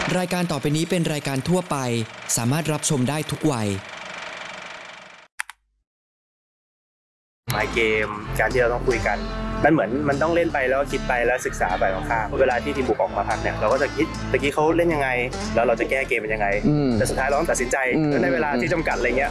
รายการต่อไปนี้เป็นรายการทั่วไปสามารถรับชมได้ทุกวัยหมายเกมการที่เราต้องคุยกันมันเหมือนมันต้องเล่นไปแล้วคิดไปแล้วศึกษาไปข้างเวลาที่ทีมบุกออกมาพักเนี่ยเราก็จะคิดตะกี้เขาเล่นยังไงแล้วเราจะแก้เกมเป็นยังไงแต่สุดท้ายเราต้องตัดสินใจในเวลาที่จำกัดอะไรเงี้ย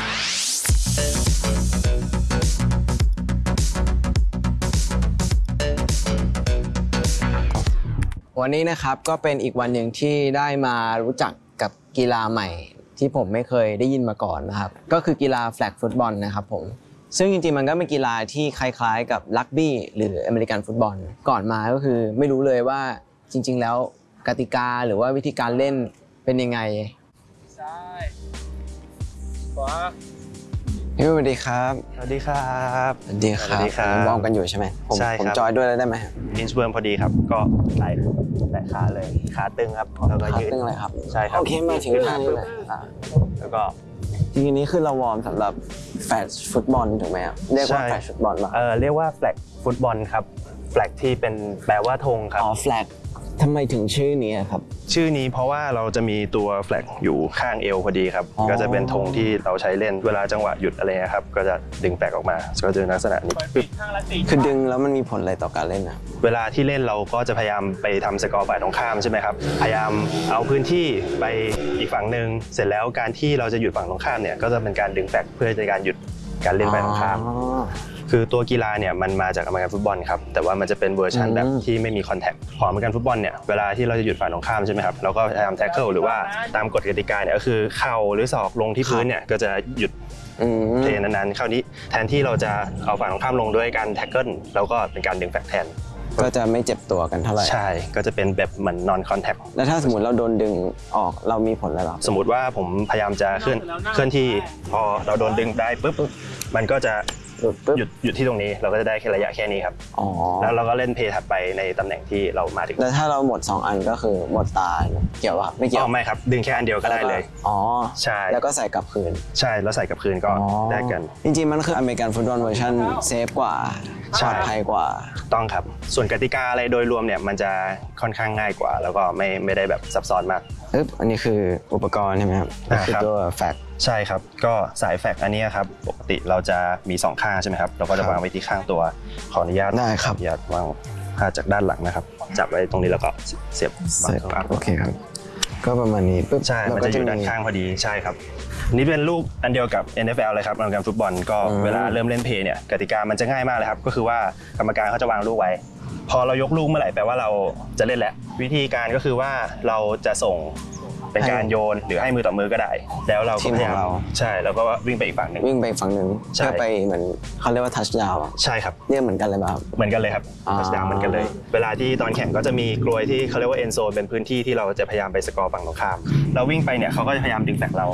วันนี้นะครับก็เป็นอีกวันหนึ่งที่ได้มารู้จักกับกีฬาใหม่ที่ผมไม่เคยได้ยินมาก่อนนะครับก็คือกีฬาแฟลกฟุตบอลนะครับผมซึ่งจริงๆมันก็เป็นกีฬาที่คล้ายๆกับรักบี้หรืออเมริกันฟุตบอลก่อนมาก็คือไม่รู้เลยว่าจริงๆแล้วกติกาหรือว่าวิธีการเล่นเป็นยังไงซ้ายขวาพี่สวัสดีครับสวัสดีครับสวัสดีครับวอร์มกันอยู่ใช่ไหมผมจอยด้วยได้ไหมอินสเวิร์มพอดีครับก็ไหลขาเลยขาตึงครับแล้วก็ยืดขาตึงเลยครับใช่ครับโอเคมาถึงท่านี้เลยแล้วก็จริงๆนี้คือเราวอร์มสำหรับแฟลกฟุตบอลถูกไหมครับเรียกว่าแฟลกฟุตบอลป่ะเรียกว่าแฟลกฟุตบอลครับแฟลกที่เป็นแปลว่าธงครับอ๋อแฟลกทำไมถึงชื่อนี้ครับชื่อนี้เพราะว่าเราจะมีตัวแฟลกอยู่ข้างเอวพอดีครับก็จะเป็นธงที่เราใช้เล่นเวลาจังหวะหยุดอะไรครับก็จะดึงแฟลกออกมาก็จะเป็นลักษณะนี้คือดึงแล้วมันมีผลอะไรต่อการเล่นนะเวลาที่เล่นเราก็จะพยายามไปทำสกอร์ฝ่ายตรงข้ามใช่ไหมครับพยายามเอาพื้นที่ไปอีกฝั่งหนึ่งเสร็จแล้วการที่เราจะหยุดฝั่งตรงข้ามเนี่ยก็จะเป็นการดึงแฟลกเพื่อในการหยุดการเล่นฝ่ายตรงข้ามคือตัวกีฬาเนี่ยมันมาจากอเมริกันฟุตบอลครับแต่ว่ามันจะเป็นเวอร์ชันแบบที่ไม่มีคอนแทคของอเมริกันฟุตบอลเนี่ยเวลาที่เราจะหยุดฝ่ายตรงข้ามใช่ไหมครับเราก็พยายามแท็กเกิลหรือว่าตามกฎกติกาเนี่ยก็คือเข่าหรือศอกลงที่พื้นเนี่ยก็จะหยุดเพลย์นั้นๆคราวนี้แทนที่เราจะเอาฝ่ายตรงข้ามลงด้วยการแท็กเกิลเราก็เป็นการดึงแฟลกแทนก็จะไม่เจ็บตัวกันเท่าไหร่ใช่ก็จะเป็นแบบเหมือน non contact แล้วถ้าสมมติเราโดนดึงออกเรามีผลอะไรหรอสมมติว่าผมพยายามจะเคลื่อนที่พอเราโดนดึงได้ปุ๊บมันก็จะหยุดที่ตรงนี้เราก็จะได้แค่ระยะแค่นี้ครับแล้วเราก็เล่นเพย์ถัดไปในตำแหน่งที่เรามาถึงแล้วถ้าเราหมด2อันก็คือหมดตาเกี่ยวป่ะไม่เกี่ยวไม่ครับดึงแค่อันเดียวก็ได้เลยใช่แล้วก็ใส่กลับคืนใช่แล้วใส่กลับคืนก็ได้กันจริงๆมันคืออเมริกันฟุตบอลเวอร์ชันเซฟกว่าปลอดภัยกว่าต้องครับส่วนกติกาอะไรโดยรวมเนี่ยมันจะค่อนข้างง่ายกว่าแล้วก็ไม่ได้แบบซับซ้อนมากอันนี้คืออุปกรณ์ใช่ไหมครับคือตัวแฟกใช่ครับก็สายแฟกอันนี้ครับปกติเราจะมี2ข้างใช่ไหมครับเราก็จะวางไว้ที่ข้างตัวขออนุญาตได้ครับอยากวางผ้าจากด้านหลังนะครับจับไว้ตรงนี้แล้วก็เสียบโอเคครับก็ประมาณนี้ใช่มันจะอยู่ด้านข้างพอดีใช่ครับนี่เป็นรูปอันเดียวกับ NFL เลยครับอเมริกันฟุตบอลก็เวลาเริ่มเล่นเพย์เนี่ยกติกามันจะง่ายมากเลยครับก็คือว่ากรรมการเขาจะวางลูกไว้พอเรายกลูกเมื่อไหร่แปลว่าเราจะเล่นแล้ววิธีการก็คือว่าเราจะส่งเป็นการโยนหรือให้มือต่อมือก็ได้แล้วเราก็พยายามใช่แล้วก็วิ่งไปอีกฝั่งหนึ่งเพื่อไปเหมือนเขาเรียกว่าทัชดาวน์ใช่ครับเนี่ยเหมือนกันเลยป่ะครับเหมือนกันเลยครับทัชดาวน์เหมือนกันเลยเวลาที่ตอนแข่งก็จะมีกลวยที่เขาเรียกว่าเอ็นโซนเป็นพื้นที่ที่เราจะพยายามไปสกอร์ฝั่งตรงข้ามเราวิ่งไปเนี่ยเขาก็จะพยายามดึงแฟลกเรา